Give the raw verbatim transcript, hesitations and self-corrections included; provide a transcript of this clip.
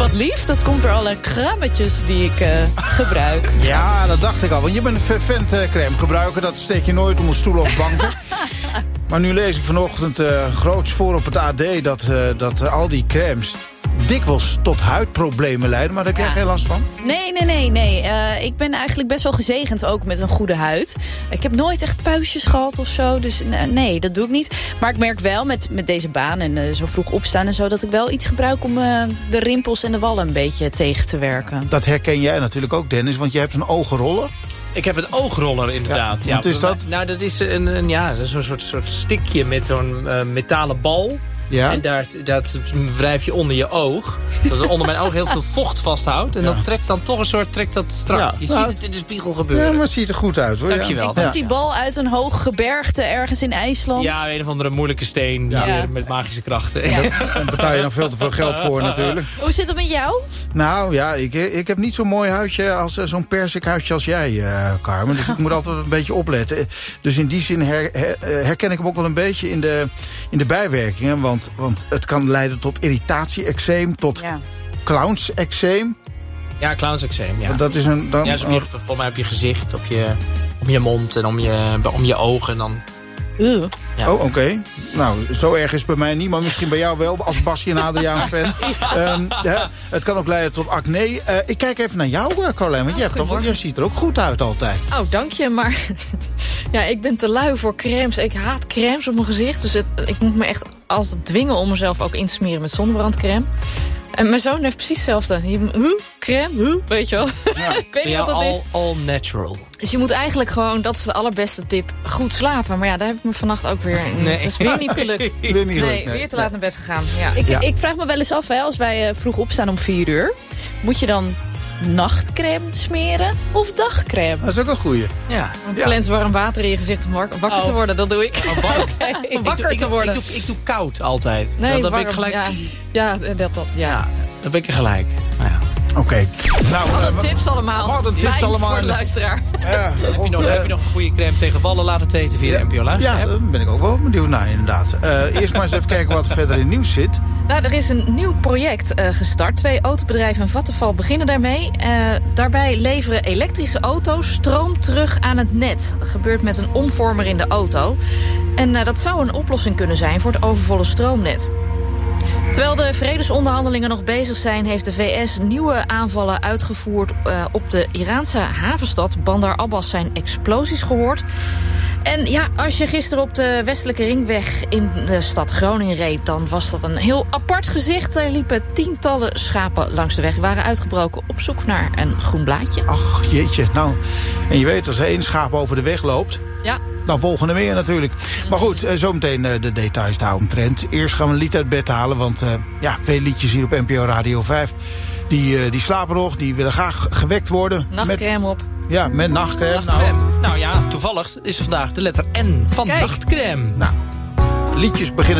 Wat lief, dat komt door alle krammetjes die ik uh, gebruik. Ja, dat dacht ik al. Want je bent een fervent uh, crème gebruiker. Dat steek je nooit onder stoelen of banken. Maar nu lees ik vanochtend uh, groots voor op het A D... dat, uh, dat uh, al die crèmes dikwijls tot huidproblemen leiden. Maar daar heb jij ja. geen last van? Nee, nee, nee. nee. Uh, ik ben eigenlijk best wel gezegend ook met een goede huid. Ik heb nooit echt puistjes gehad of zo. Dus uh, nee, dat doe ik niet. Maar ik merk wel met, met deze baan en uh, zo vroeg opstaan en zo... dat ik wel iets gebruik om uh, de rimpels en de wallen een beetje tegen te werken. Dat herken jij natuurlijk ook, Dennis. Want je hebt een ogenroller. Ik heb een oogroller inderdaad. Ja, wat ja, is dat? Nou, dat is een, een, ja, dat is een soort, soort stikje met zo'n uh, metalen bal. Ja? En daar, dat wrijf je onder je oog. Dat onder mijn oog heel veel vocht vasthoudt. En ja. dat trekt dan toch een soort trekt dat strak. Ja. Je nou, ziet het in de spiegel gebeuren. Ja, maar het ziet er goed uit hoor. Dankjewel. Ja. Komt die bal uit een hoog gebergte ergens in IJsland? Ja, een of andere moeilijke steen ja. Ja, met magische krachten. Ja. Daar betaal je dan veel te veel geld voor natuurlijk. Hoe zit het met jou? Nou ja, ik, ik heb niet zo'n mooi huidje als uh, zo'n persikhuidje als jij, uh, Carmen. Dus ik moet altijd een beetje opletten. Dus in die zin her, her, herken ik hem ook wel een beetje in de, in de bijwerkingen. Want, want het kan leiden tot irritatie-eczeem, tot ja. clowns-eczeem. Ja, clowns-eczeem, ja. Want dat is een... Dan, ja, zo op, volgens mij op je gezicht, op je, op je mond en om je, om je ogen dan... Uh. Ja. Oh, oké. Okay. Nou, zo erg is het bij mij niet, maar misschien bij jou wel, als Basje en Adriaan-fan. ja. um, ja, het kan ook leiden tot acne. Uh, ik kijk even naar jou, uh, Carlijn, want oh, jij, hebt toch, jij ziet er ook goed uit altijd. Oh, dank je, maar ja, ik ben te lui voor crèmes. Ik haat crèmes op mijn gezicht, dus het, ik moet me echt als dwingen om mezelf ook in te smeren met zonnebrandcrème. En mijn zoon heeft precies hetzelfde. Huh, crème, huh, weet je wel. Ja. Ik weet niet ja, wat dat all, is. All natural. Dus je moet eigenlijk gewoon, dat is de allerbeste tip, goed slapen. Maar ja, daar heb ik me vannacht ook weer... Nee. Dat is weer niet gelukt. weer niet gelukt. Nee, weer te laat naar bed gegaan. Ja. Ik, ja. ik vraag me wel eens af, hè, als wij uh, vroeg opstaan om vier uur... moet je dan nachtcrème smeren of dagcrème? Dat is ook een goeie. Ja. ja. Plens warm water in je gezicht om wakker oh. te worden, dat doe ik. Oh, okay. Om wakker ik doe, te worden. Ik doe, ik doe koud altijd. Nee, dan, dan warm, ben ik gelijk... Ja, ja dat, dat, ja. ja, dan ben ik er gelijk. Nou ja. Oké. Okay. Nou, wat een tips allemaal. Wat een tips allemaal. Voor de luisteraar. Ja, heb, je nog, uh, heb je nog een goede crème tegen wallen? Laat het weten via de N P O Luister. Ja, daar ben ik ook wel benieuwd naar inderdaad. Uh, eerst maar eens even kijken wat verder in nieuws zit. Nou, er is een nieuw project uh, gestart. Twee autobedrijven en Vattenfall beginnen daarmee. Uh, daarbij leveren elektrische auto's stroom terug aan het net. Dat gebeurt met een omvormer in de auto. En uh, dat zou een oplossing kunnen zijn voor het overvolle stroomnet. Terwijl de vredesonderhandelingen nog bezig zijn... heeft de V S nieuwe aanvallen uitgevoerd uh, op de Iraanse havenstad Bandar Abbas. Zijn explosies gehoord. En ja, als je gisteren op de westelijke ringweg in de stad Groningen reed... dan was dat een heel apart gezicht. Er liepen tientallen schapen langs de weg. Die waren uitgebroken op zoek naar een groen blaadje. Ach, jeetje. Nou, en je weet, als er één schaap over de weg loopt... Ja. Dan volgen er meer natuurlijk. Maar goed, zometeen de details daaromtrent. Eerst gaan we een lied uit bed halen, want uh, ja, veel liedjes hier op N P O Radio vijf... die, uh, die slapen nog, die willen graag gewekt worden. Nachtcrème met, op. Ja, met nachtcrème. nachtcrème. Nou. nou ja, toevallig is vandaag de letter N van Kijk. nachtcrème. Nou, liedjes beginnen...